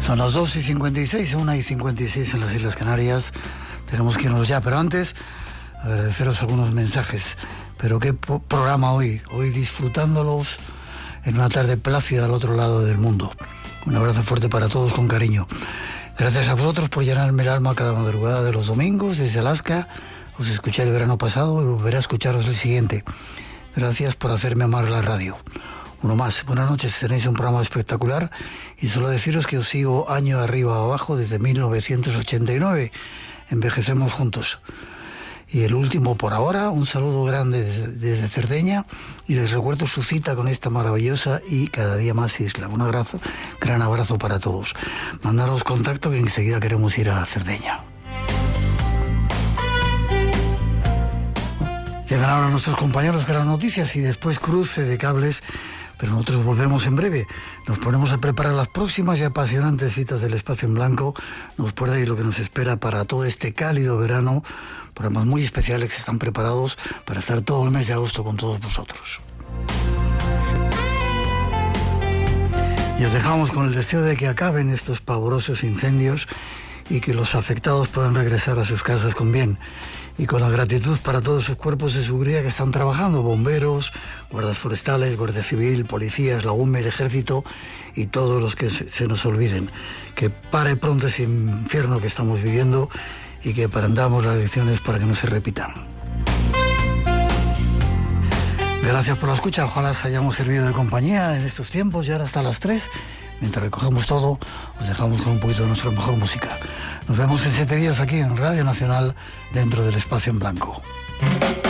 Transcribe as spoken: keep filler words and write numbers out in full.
Son las dos y cincuenta y seis, una y cincuenta y seis en las Islas Canarias. Tenemos que irnos ya, pero antes agradeceros algunos mensajes. Pero qué po- programa hoy, hoy disfrutándolos en una tarde plácida al otro lado del mundo. Un abrazo fuerte para todos con cariño. Gracias a vosotros por llenarme el alma cada madrugada de los domingos desde Alaska. Os escuché el verano pasado y volveré a escucharos el siguiente. Gracias por hacerme amar la radio. Uno más. Buenas noches, tenéis un programa espectacular y solo deciros que os sigo año arriba o abajo desde mil novecientos ochenta y nueve. Envejecemos juntos. Y el último por ahora, un saludo grande desde, desde Cerdeña y les recuerdo su cita con esta maravillosa y cada día más isla. Un abrazo, gran abrazo para todos. Mandaros contacto que enseguida queremos ir a Cerdeña. Llegan ahora nuestros compañeros de las noticias y después cruce de cables, pero nosotros volvemos en breve. Nos ponemos a preparar las próximas y apasionantes citas del Espacio en Blanco. Nos puede ir lo que nos espera para todo este cálido verano. Programas muy especiales que están preparados para estar todo el mes de agosto con todos vosotros. Y os dejamos con el deseo de que acaben estos pavorosos incendios y que los afectados puedan regresar a sus casas con bien. Y con la gratitud para todos sus cuerpos de seguridad que están trabajando, bomberos, guardas forestales, guardia civil, policías, la U M E, el ejército y todos los que se, se nos olviden. Que pare pronto ese infierno que estamos viviendo y que aprendamos las lecciones para que no se repitan. Gracias por la escucha, ojalá os hayamos servido de compañía en estos tiempos y ahora hasta las tres. Mientras recogemos todo, os dejamos con un poquito de nuestra mejor música. Nos vemos en siete días aquí en Radio Nacional, dentro del Espacio en Blanco.